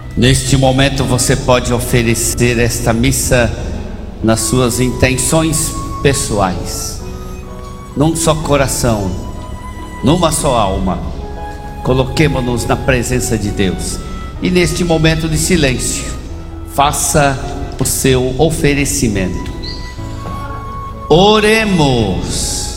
Neste momento você pode oferecer esta missa nas suas intenções pessoais, num só coração, numa só alma. Coloquemo-nos na presença de Deus e neste momento de silêncio, faça o seu oferecimento. Oremos.